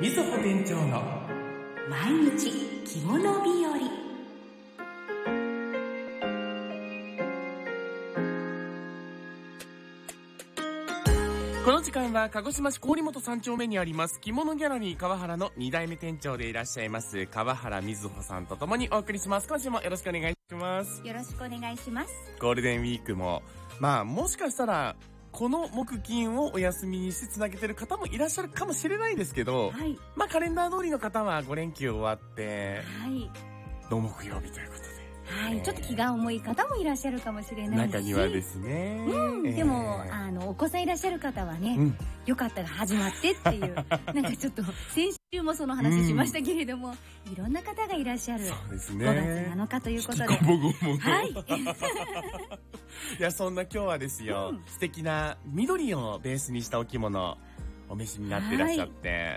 みずほ店長の毎日着物日和。 この時間は鹿児島市郡本3丁目にあります着物ギャラリー川原の2代目店長でいらっしゃいます川原みずほさんとともにお送りします。今週もよろしくお願いします。 よろしくお願いします。 ゴールデンウィークももしかしたらこの木金をお休みにしてつなげてる方もいらっしゃるかもしれないですけど、 はい、 カレンダー通りの方は5連休終わって、 はい、 土木曜日ということで、 はい、ちょっと気が重い方もいらっしゃるかもしれないし、 中にはですね、 でもお子さんいらっしゃる方はね、よかったが始まってっていうなんかちょっと先週もその話しましたけれども、いろんな方がいらっしゃるそうですね、 5月7日ということで、 はいいや、そんな今日はですよ、素敵な緑をベースにしたお着物お召しになっていらっしゃって、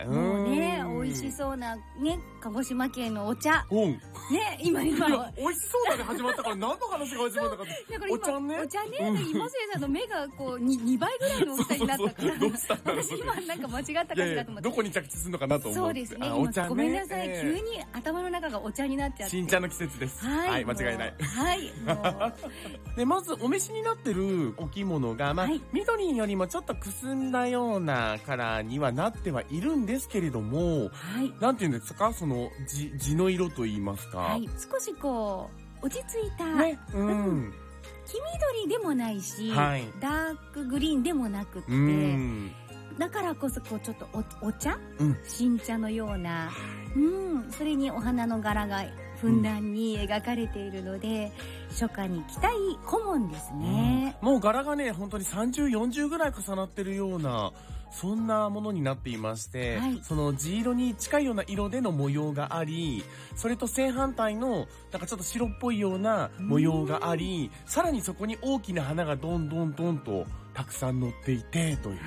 もうね、美味しそうなね、鹿児島県のお茶ね、今美味しそうだね始まったから何の話が始まったかってお茶ね、 今瀬さんの目がこう 2倍ぐらいの大きさになったからどうしたんだろう、 私今なんか間違ったかしらと思って、 どこに着地するのかなと思って、 そうですね、 お茶ね、 ごめんなさい、急に頭の中がお茶になっちゃって、 新茶の季節です。はい、間違いない。 はいで、まずお召しになってるお着物が緑よりもちょっとくすんだようなカラーにはなってはいるんですけれども、なんていうんですか、その地の色といいますか、 少しこう落ち着いた、黄緑でもないし、ダークグリーンでもなくって、だからこそこうちょっと お茶、新茶のような、それにお花の柄がふんだんに描かれているので、初夏に着たい顧問ですね。 もう柄がね、本当に30、40ぐらい重なってるような、そんなものになっていまして、その地色に近いような色での模様があり、それと正反対のなんかちょっと白っぽいような模様があり、さらにそこに大きな花がどんどんどんとたくさん乗っていてという、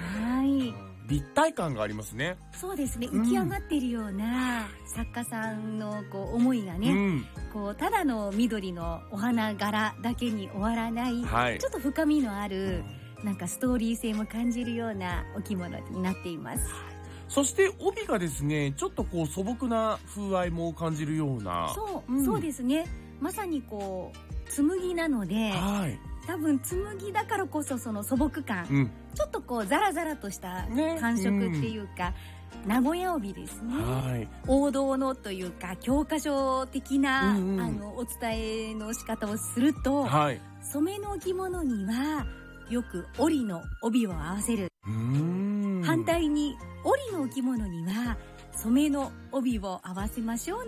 立体感がありますね。 そうですね、浮き上がっているような作家さんのこう思いがね、こうただの緑のお花柄だけに終わらない、ちょっと深みのある、なんかストーリー性も感じるようなお着物になっています。 そして帯がですね、ちょっとこう素朴な風合いも感じるような、 そうですね、まさにこう紬なので、多分紬だからこそその素朴感、ちょっとこうザラザラとした感触っていうか、名古屋帯ですね、王道のというか教科書的な、お伝えの仕方をすると、染めのお着物にはよく織の帯を合わせる。反対に織のお着物には染めの帯を合わせましょう